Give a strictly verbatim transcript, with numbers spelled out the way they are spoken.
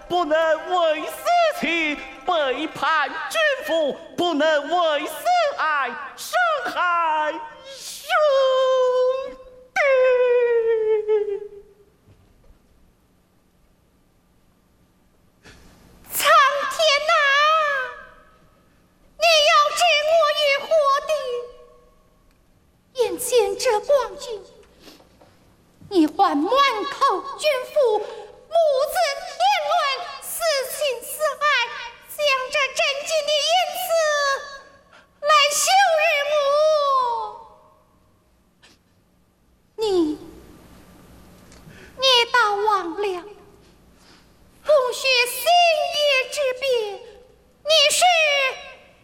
不能为私情背叛君父，不能为私爱伤害兄弟。 苍天啊，你要置我于何地？眼见这光景，你还满口君父，母子